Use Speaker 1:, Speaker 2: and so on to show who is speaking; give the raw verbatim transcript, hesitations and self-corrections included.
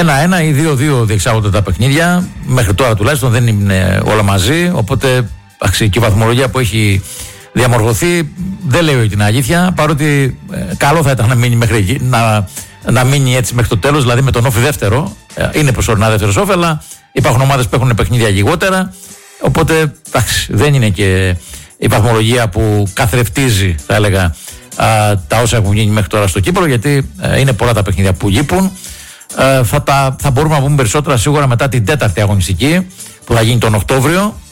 Speaker 1: ένα-ένα ή δύο-δύο διεξάγονται τα παιχνίδια. Μέχρι τώρα τουλάχιστον δεν είναι όλα μαζί. Οπότε και η βαθμολογία που έχει διαμορφωθεί δεν λέει την αλήθεια. Παρότι ε, καλό θα ήταν να μείνει, μέχρι, να, να μείνει έτσι μέχρι το τέλος, δηλαδή με τον όφι δεύτερο. Ε, είναι προσωρινά δεύτερος όφι, αλλά υπάρχουν ομάδες που έχουν παιχνίδια λιγότερα. Οπότε εντάξει, δεν είναι και η βαθμολογία που καθρεφτίζει, θα έλεγα, α, τα όσα έχουν γίνει μέχρι τώρα στο κύπελλο, γιατί ε, είναι πολλά τα παιχνίδια που λείπουν. Ε, θα, τα, θα μπορούμε να πούμε περισσότερα σίγουρα μετά την τέταρτη αγωνιστική που θα γίνει τον Οκτώβριο.